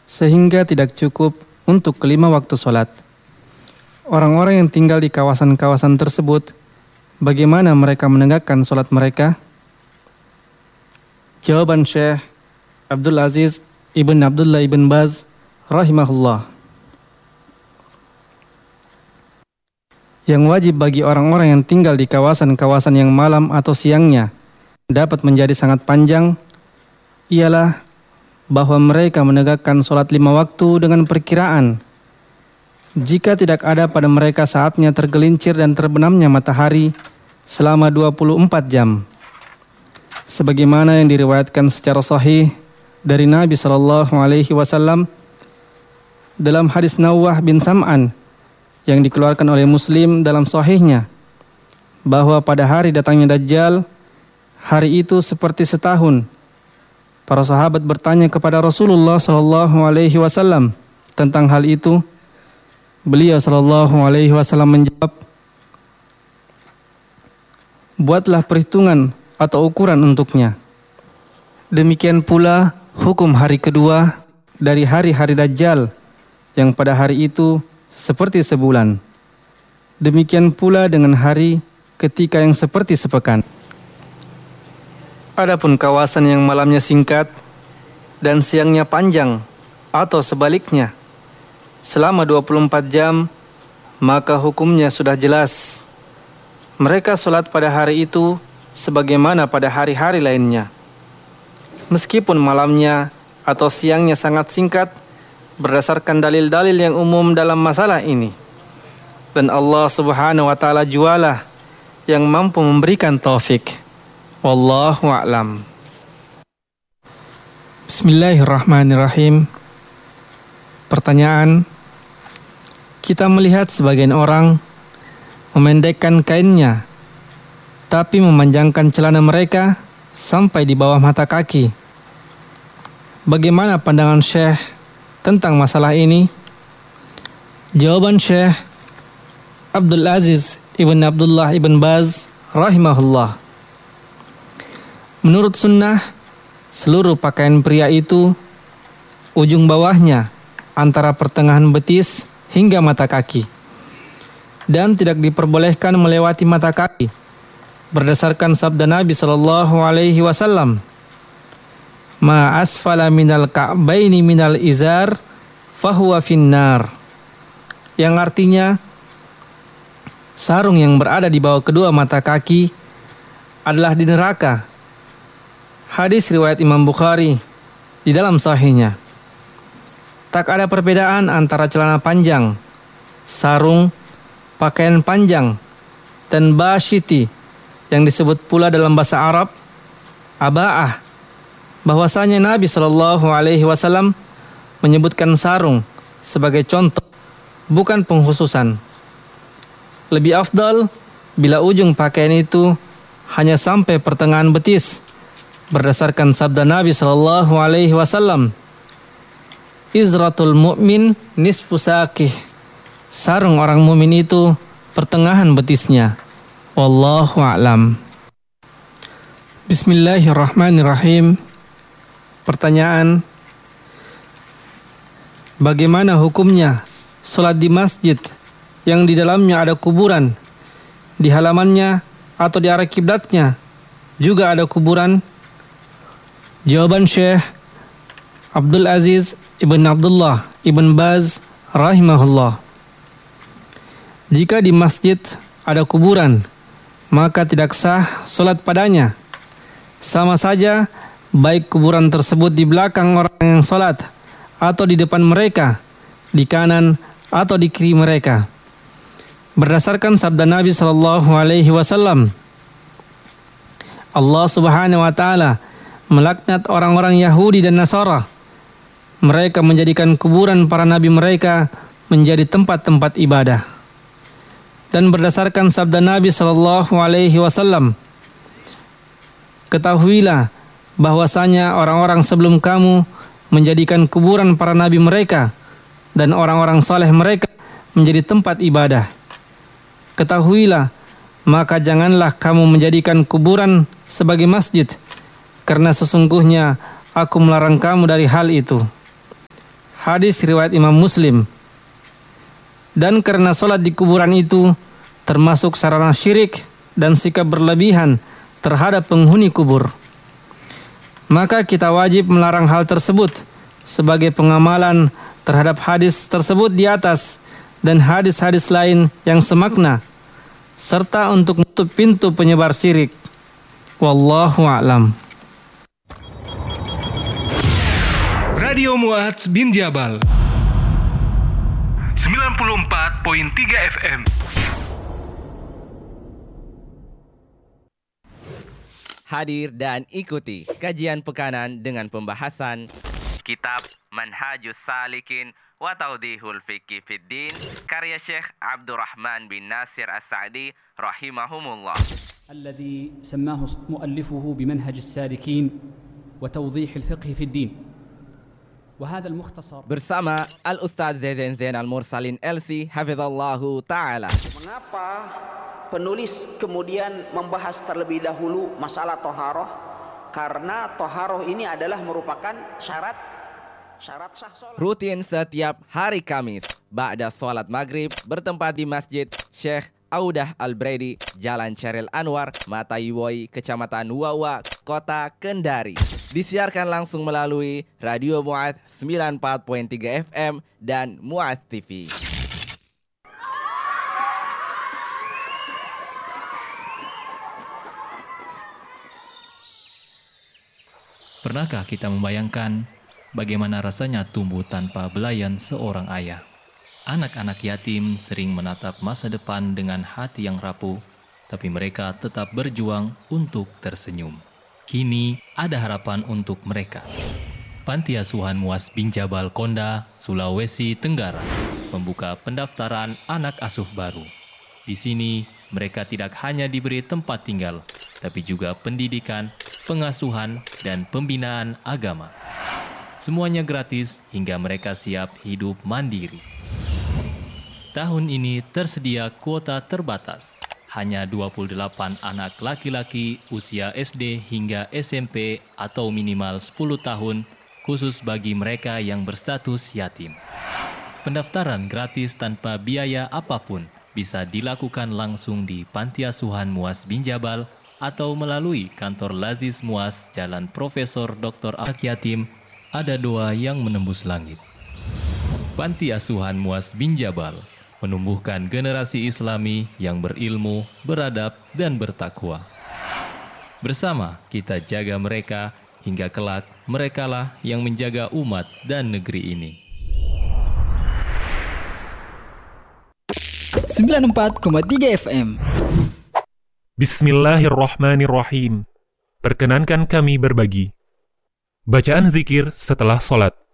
sehingga tidak cukup untuk kelima waktu sholat. Orang-orang yang tinggal di kawasan-kawasan tersebut, bagaimana mereka menegakkan sholat mereka? Jawaban Syekh Abdul Aziz Ibn Abdullah Ibn Baz rahimahullah. Yang wajib bagi orang-orang yang tinggal di kawasan-kawasan yang malam atau siangnya dapat menjadi sangat panjang ialah bahwa mereka menegakkan sholat 5 waktu dengan perkiraan. Jika tidak ada pada mereka saatnya tergelincir dan terbenamnya matahari selama 24 jam. Sebagaimana yang diriwayatkan secara sahih dari Nabi SAW dalam hadis Nawwah bin Sam'an yang dikeluarkan oleh Muslim dalam sahihnya, bahwa pada hari datangnya Dajjal, hari itu seperti setahun. Para sahabat bertanya kepada Rasulullah SAW tentang hal itu. Beliau SAW menjawab, buatlah perhitungan atau ukuran untuknya. Demikian pula hukum hari kedua dari hari-hari Dajjal, yang pada hari itu seperti sebulan. Demikian pula dengan hari ketika yang seperti sepekan. Adapun kawasan yang malamnya singkat dan siangnya panjang atau sebaliknya selama 24 jam, maka hukumnya sudah jelas. Mereka sholat pada hari itu sebagaimana pada hari-hari lainnya. Meskipun malamnya atau siangnya sangat singkat berdasarkan dalil-dalil yang umum dalam masalah ini. Dan Allah Subhanahu wa taala jualah yang mampu memberikan taufik. Wallahu a'lam. Bismillahirrahmanirrahim. Pertanyaan, kita melihat sebagian orang memendekkan kainnya, tapi memanjangkan celana mereka sampai di bawah mata kaki. Bagaimana pandangan Syekh tentang masalah ini? Jawaban Syekh Abdul Aziz Ibn Abdullah Ibn Baz rahimahullah. Menurut sunnah, seluruh pakaian pria itu ujung bawahnya antara pertengahan betis hingga mata kaki, dan tidak diperbolehkan melewati mata kaki berdasarkan sabda Nabi SAW, ma asfala minal ka'baini minal izar fahuwa finnar, yang artinya sarung yang berada di bawah kedua mata kaki adalah di neraka. Hadis riwayat Imam Bukhari di dalam sahihnya. Tak ada perbedaan antara celana panjang, sarung, pakaian panjang, dan basyiti yang disebut pula dalam bahasa Arab aba'ah. Bahwasanya Nabi SAW menyebutkan sarung sebagai contoh, bukan pengkhususan. Lebih afdal bila ujung pakaian itu hanya sampai pertengahan betis, berdasarkan sabda Nabi SAW, izratul mu'min nisfu saqih, sarung orang mukmin itu pertengahan betisnya. Wallahu a'lam. Bismillahirrahmanirrahim. Pertanyaan, bagaimana hukumnya sholat di masjid yang di dalamnya ada kuburan, di halamannya atau di arah kiblatnya juga ada kuburan? Jawaban Syekh Abdul Aziz Ibn Abdullah Ibn Baz rahimahullah. Jika di masjid ada kuburan, maka tidak sah sholat padanya. Sama saja baik kuburan tersebut di belakang orang yang sholat, atau di depan mereka, di kanan atau di kiri mereka. Berdasarkan sabda Nabi SAW, Allah Subhanahu wa taala melaknat orang-orang Yahudi dan Nasara. Mereka menjadikan kuburan para nabi mereka menjadi tempat-tempat ibadah. Dan berdasarkan sabda Nabi SAW, ketahuilah bahwasanya orang-orang sebelum kamu menjadikan kuburan para nabi mereka dan orang-orang saleh mereka menjadi tempat ibadah. Ketahuilah, maka janganlah kamu menjadikan kuburan sebagai masjid, karena sesungguhnya aku melarang kamu dari hal itu. Hadis riwayat Imam Muslim. Dan karena sholat di kuburan itu termasuk sarana syirik dan sikap berlebihan terhadap penghuni kubur, maka kita wajib melarang hal tersebut sebagai pengamalan terhadap hadis tersebut di atas dan hadis-hadis lain yang semakna, serta untuk menutup pintu penyebar syirik. Wallahu a'lam. Radio Mu'adz bin Jabal 94.3 FM. Hadir dan ikuti kajian pekanan dengan pembahasan Kitab Manhajus Salikin wa Tawdihul Fiqh Fiddin karya Syekh Abdurrahman bin Nasir As-Sa'di rahimahumullah. الذي سماه مؤلفه بمنهج السالكين وتوضيح الفقه في الدين. وهذا المختصر Bersama Al-Ustadz Zain Al-Mursalin LC Hafizallahu Ta'ala. Mengapa penulis kemudian membahas terlebih dahulu masalah toharoh? Karena toharoh ini adalah merupakan syarat sah sholat. Rutin setiap hari Kamis ba'da sholat maghrib bertempat di Masjid Syekh Audah Al-Bredi, Jalan Ceril Anwar, Mataiwoi, Kecamatan Wawa, Kota Kendari. Disiarkan langsung melalui Radio Mu'adz 94.3 FM dan Mu'adz TV. Pernahkah kita membayangkan bagaimana rasanya tumbuh tanpa belayan seorang ayah? Anak-anak yatim sering menatap masa depan dengan hati yang rapuh, tapi mereka tetap berjuang untuk tersenyum. Kini ada harapan untuk mereka. Panti Asuhan Mu'adz bin Jabal Konda, Sulawesi Tenggara, membuka pendaftaran anak asuh baru. Di sini, mereka tidak hanya diberi tempat tinggal, tapi juga pendidikan, pengasuhan, dan pembinaan agama. Semuanya gratis hingga mereka siap hidup mandiri. Tahun ini tersedia kuota terbatas, hanya 28 anak laki-laki usia SD hingga SMP atau minimal 10 tahun, khusus bagi mereka yang berstatus yatim. Pendaftaran gratis tanpa biaya apapun bisa dilakukan langsung di Panti Asuhan Mu'adz bin Jabal atau melalui kantor Laziz Mu'adz, Jalan Profesor Dr. Anak Yatim, ada doa yang menembus langit. Panti Asuhan Mu'adz bin Jabal menumbuhkan generasi Islami yang berilmu, beradab, dan bertakwa. Bersama kita jaga mereka hingga kelak merekalah yang menjaga umat dan negeri ini. 94,3 FM. Bismillahirrahmanirrahim. Perkenankan kami berbagi bacaan zikir setelah sholat.